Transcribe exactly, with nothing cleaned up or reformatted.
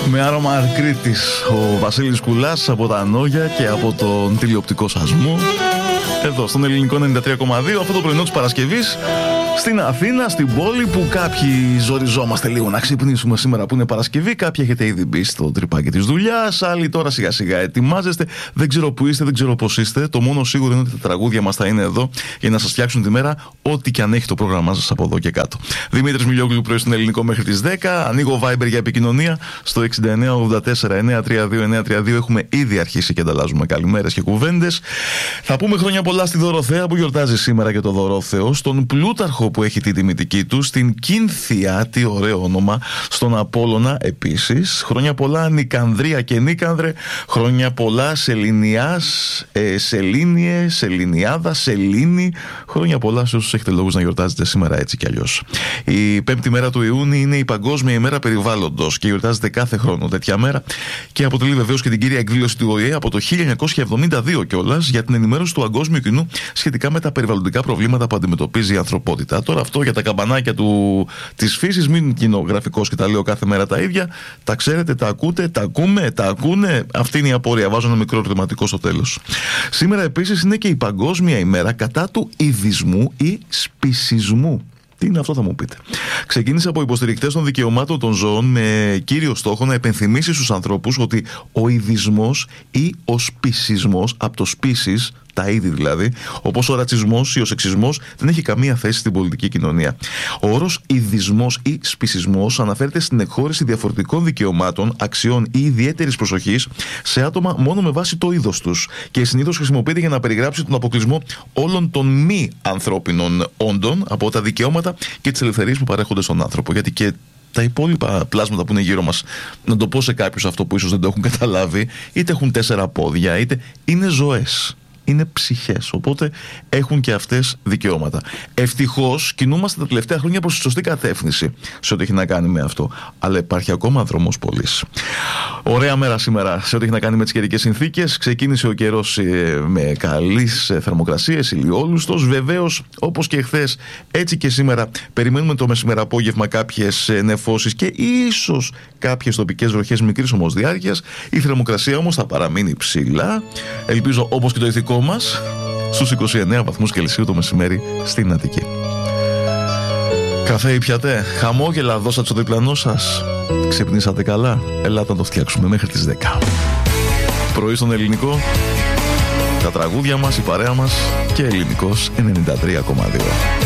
Με άρωμα Αρκρίτης, ο Βασίλης Κουλάς από τα Νόγια και από τον τηλεοπτικό σασμό. Εδώ στον Ελληνικό ενενήντα τρία κόμμα δύο, αυτό το πρωινό της Παρασκευής, στην Αθήνα, στην πόλη που κάποιοι ζοριζόμαστε λίγο να ξυπνήσουμε σήμερα που είναι Παρασκευή. Κάποιοι έχετε ήδη μπει στο τρυπάκι της δουλειάς, άλλοι τώρα σιγά σιγά ετοιμάζεστε. Δεν ξέρω που είστε, δεν ξέρω πώς είστε. Το μόνο σίγουρο είναι ότι τα τραγούδια μας θα είναι εδώ για να σας φτιάξουν τη μέρα, ό,τι και αν έχει το πρόγραμμά σας από εδώ και κάτω. Δημήτρης Μιλιόγλου, πρωί στον Ελληνικό μέχρι τις δέκα. Ανοίγω Viber για επικοινωνία στο εξήντα εννέα ογδόντα τέσσερα εννιακόσια τριάντα δύο εννιακόσια τριάντα δύο. Έχουμε ήδη αρχίσει και ανταλλάζουμε καλημέρες και κουβέντες. Θα πούμε χρόνια πολλά στη Δωροθέα που γιορτάζει σήμερα και το Δωρόθεο, στον Πλούταρχο που έχει την τιμητική του, στην Κίνθια, τι ωραίο όνομα, στον Απόλλωνα επίσης. Χρόνια πολλά Νικανδρία και Νίκανδρε. Χρόνια πολλά Σεληνιάς, ε, Σελήνιε, Σεληνιάδα, Σελήνη. Χρόνια πολλά σε όσους έχετε λόγους να γιορτάζετε σήμερα έτσι κι αλλιώς. Η πέμπτη μέρα του Ιούνιου είναι η Παγκόσμια ημέρα περιβάλλοντος και γιορτάζεται κάθε χρόνο τέτοια μέρα και αποτελεί βεβαίως και την κύρια εκδήλωση του Ο Ε Ε από το χίλια εννιακόσια εβδομήντα δύο κιόλας για την ενημέρωση του παγκόσμιου κοινού σχετικά με τα περιβαλλοντικά προβλήματα που αντιμετωπίζει η ανθρωπότητα. Τώρα αυτό για τα καμπανάκια του, της φύσης, μην γίνω γραφικός και τα λέω κάθε μέρα τα ίδια. Τα ξέρετε, τα ακούτε, τα ακούμε, τα ακούνε. Αυτή είναι η απορία. Βάζω ένα μικρό ερωτηματικό στο τέλος. Σήμερα επίσης είναι και η Παγκόσμια ημέρα κατά του ειδισμού ή σπισισμού. Τι είναι αυτό, θα μου πείτε. Ξεκίνησε από υποστηρικτές των δικαιωμάτων των ζώων με κύριο στόχο να επενθυμίσει στους ανθρώπους ότι ο ειδισμός ή ο σπισισμός, από το species, τα είδη δηλαδή, όπως ο ρατσισμός ή ο σεξισμός, δεν έχει καμία θέση στην πολιτική κοινωνία. Ο όρος ειδισμός ή σπισισμός αναφέρεται στην εκχώρηση διαφορετικών δικαιωμάτων, αξιών ή ιδιαίτερης προσοχής σε άτομα μόνο με βάση το είδος τους και συνήθως χρησιμοποιείται για να περιγράψει τον αποκλεισμό όλων των μη ανθρώπινων όντων από τα δικαιώματα και τις ελευθερίες που παρέχονται στον άνθρωπο. Γιατί και τα υπόλοιπα πλάσματα που είναι γύρω μας, να το πω σε κάποιους αυτό που ίσως δεν το έχουν καταλάβει, είτε έχουν τέσσερα πόδια, είτε είναι ζωές. Είναι ψυχές, οπότε έχουν και αυτές δικαιώματα. Ευτυχώς κινούμαστε τα τελευταία χρόνια προς τη σωστή κατεύθυνση σε ό,τι έχει να κάνει με αυτό. Αλλά υπάρχει ακόμα δρόμος πολύς. Ωραία μέρα σήμερα σε ό,τι έχει να κάνει με τις καιρικές συνθήκες. Ξεκίνησε ο καιρός με καλές θερμοκρασίες, ηλιόλουστος. Βεβαίως, όπως και χθες, έτσι και σήμερα περιμένουμε το μεσημεραπόγευμα κάποιες νεφώσεις και ίσως κάποιες τοπικές βροχές μικρής όμως διάρκειας. Η θερμοκρασία όμως θα παραμείνει ψηλά. Ελπίζω, όπως και το ηθικό μας, στους είκοσι εννέα βαθμούς Κελσίου το μεσημέρι στην Αττική. Καφέ πιάτε, χαμόγελα δώσατε στο διπλανό σας, ξυπνήσατε καλά, ελάτε να το φτιάξουμε μέχρι τις δέκα. Πρωί στον Ελληνικό, τα τραγούδια μας, η παρέα μας και Ελληνικός ενενήντα τρία κόμμα δύο.